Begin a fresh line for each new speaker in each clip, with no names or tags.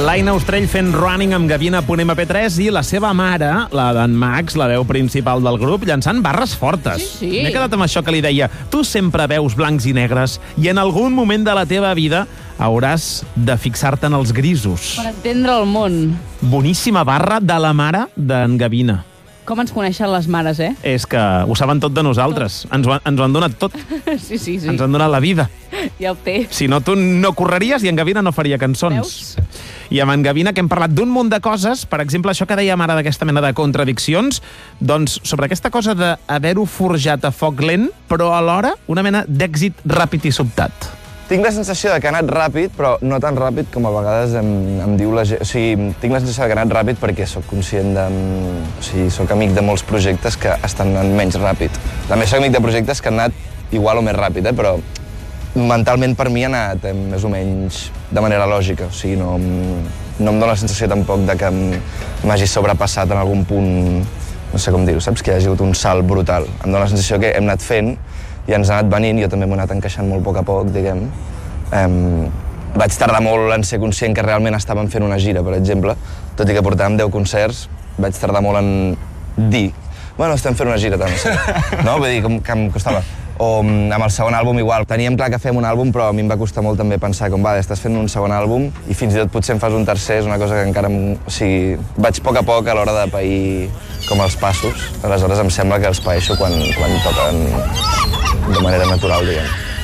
l'Aina Ostrell fent Running amb Gavina.mp3 i la seva mare, la d'en Max, la veu principal del grup, llançant barres fortes.
Sí.
M'he quedat amb això que li deia. Tu sempre veus blancs i negres i en algun moment de la teva vida hauràs de fixar-te en els grisos.
Per entendre el món.
Boníssima barra de la mare d'en Gavina.
Com ens coneixen les mares,
És que ho saben tot de nosaltres. Ens ho han donat tot.
Sí.
Ens han donat la vida.
Ja ho té.
Si no, tu no correries i en Gavina no faria cançons.
Veus?
I amb en Gavina, que hem parlat d'un munt de coses, per exemple, això que dèiem ara d'aquesta mena de contradiccions, doncs sobre aquesta cosa d'haver-ho forjat a foc lent, però alhora una mena d'èxit ràpid i sobtat.
Tinc la sensació de que ha anat ràpid, però no tan ràpid com a vegades em diu la gent. O sigui, tinc la sensació de que ha anat ràpid perquè sóc conscient de... O sigui, sóc amic de molts projectes que estan anant menys ràpid. També sóc amic de projectes que han anat igual o més ràpid, però mentalment per mi ha anat més o menys de manera lògica. O sigui, no em dóna la sensació tampoc de que m'hagi sobrepassat en algun punt, no sé com dir-ho, saps? Que hi ha hagut un salt brutal. Em dóna la sensació que hem anat fent i ens ha anat venint, jo també m'ho he anat encaixant molt a poc a poc, diguem. Vaig tardar molt en ser conscient que realment estàvem fent una gira, per exemple. Tot i que portàvem 10 concerts, vaig tardar molt en dir bueno, estem fent una gira, tant, no sé. No? Vull dir, que em costava. O amb el segon àlbum igual. Teníem clar que fem un àlbum, però a mi em va costar molt també pensar com, estàs fent un segon àlbum i fins i tot potser en fas un tercer, és una cosa que encara... O sigui, vaig a poc a l'hora de pair com els passos. Aleshores em sembla que els paeixo quan toquen de manera natural, diguem.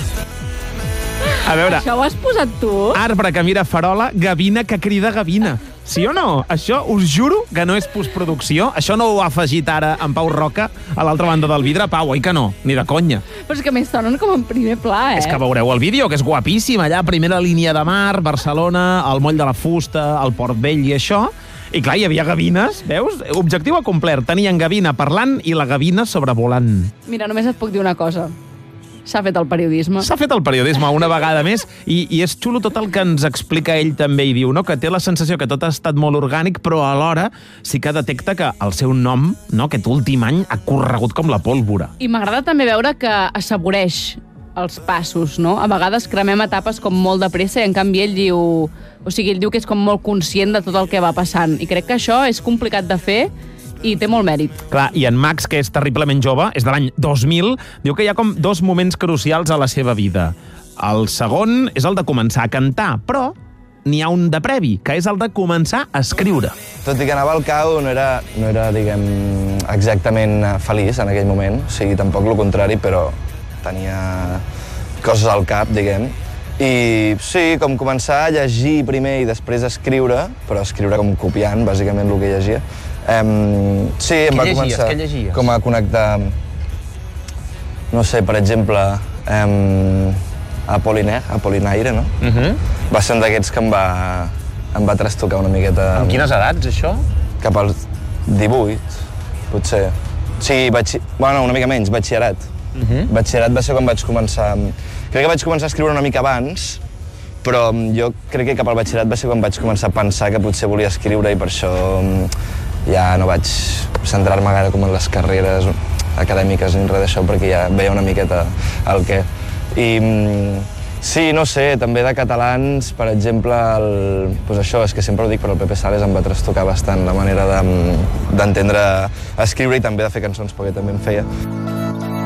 A veure...
Això ho has posat tu?
Arbre que mira farola, gavina que crida gavina. Sí o no? Això us juro que no és postproducció. Això no ho ha afegit ara en Pau Roca a l'altra banda del vidre. Pau, oi que no? Ni de conya.
Però és que més sonen com en primer pla,
És que veureu el vídeo, que és guapíssim. Allà, primera línia de mar, Barcelona, el moll de la fusta, el Port Vell i això. I clar, hi havia gavines, veus? Objectiu acomplert. Tenien gavina parlant i la gavina sobrevolant.
Mira, només et puc dir una cosa. S'ha fet el periodisme.
S'ha fet el periodisme una vegada més i és xulo tot el que ens explica ell també i diu, no? Que té la sensació que tot ha estat molt orgànic, però alhora sí que detecta que el seu nom, no? Aquest últim any, ha corregut com la pólvora.
I m'agrada també veure que assaboreix els passos, no? A vegades cremem etapes com molt de pressa i en canvi ell diu... O sigui, ell diu que és com molt conscient de tot el que va passant. I crec que això és complicat de fer i té molt mèrit.
Clar, i en Max, que és terriblement jove, és de l'any 2000, diu que hi ha com dos moments crucials a la seva vida. El segon és el de començar a cantar, però n'hi ha un de previ, que és el de començar a escriure.
Tot i que anava al cau, no era diguem, exactament feliç en aquell moment. O sigui, tampoc el contrari, però tenia coses al cap, diguem. I sí, com començar a llegir primer i després a escriure, però escriure com copiant, bàsicament, el que llegia. Sí, em va començar com a connectar, no sé, per exemple, Apollinaire, no? Va ser un d'aquests que em va trastocar una miqueta.
Amb quines edats, això?
Cap als 18, potser. Sí, una mica menys, batxillerat. Batxillerat va ser quan vaig començar... Crec que vaig començar a escriure una mica abans, però jo crec que cap al batxillerat va ser quan vaig començar a pensar que potser volia escriure i per això ja no vaig centrar-me gaire com en les carreres acadèmiques ni res d'això, perquè ja veia una miqueta el què. I sí, no sé, també de catalans, per exemple, doncs això, és que sempre ho dic, però el Pepe Sales em va trastocar bastant la manera d'entendre escriure i també de fer cançons, perquè també en feia.